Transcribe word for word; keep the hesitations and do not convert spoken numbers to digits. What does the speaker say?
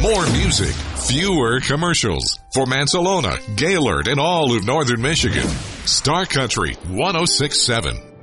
More music, fewer commercials. For Mansalona, Gaylord, and all of northern Michigan. Star Country one oh six point seven.